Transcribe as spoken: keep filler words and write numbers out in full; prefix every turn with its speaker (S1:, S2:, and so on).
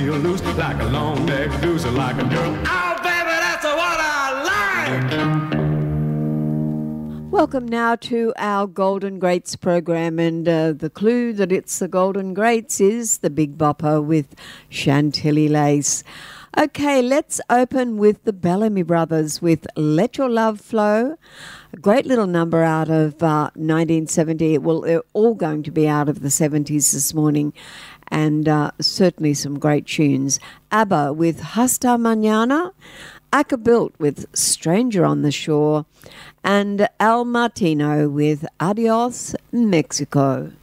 S1: You loose like a long neck goose, like a girl. Oh, baby, that's what I like.
S2: Welcome now to our Golden Greats program, and uh, the clue that it's the Golden Greats is the Big Bopper with Chantilly Lace. Okay, let's open with the Bellamy Brothers with Let Your Love Flow. A great little number out of uh, nineteen seventy. Well, they're all going to be out of the seventies this morning, and uh, certainly some great tunes. ABBA with Hasta Mañana, Acapult with Stranger on the Shore, and Al Martino with Adios, Mexico.